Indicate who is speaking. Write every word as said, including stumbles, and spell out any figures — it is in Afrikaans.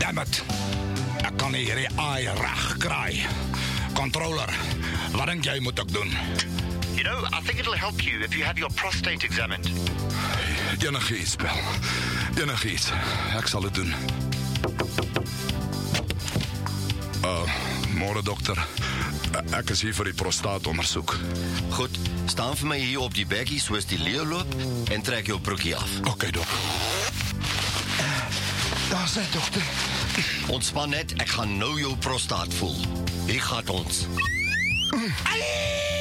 Speaker 1: Dammit. Ek kan nie hierdie aai reg kry. Controller, wat dink jy moet ek doen?
Speaker 2: You know, I think it'll help you if you have your prostate examined.
Speaker 1: Enigiets, Bel. Enigiets. Ek sal dit doen. Uh, môre dokter. Ek is hier vir die prostaatondersoek.
Speaker 3: Goed, staan vir my hier op die bekkie soos die leeu loop en trek jou broekie af.
Speaker 1: Oké, dok.
Speaker 4: Daar sê dokter.
Speaker 3: Ontspan net, ek gaan nou jou prostaat voel. Hier gaat ons.
Speaker 1: Allee!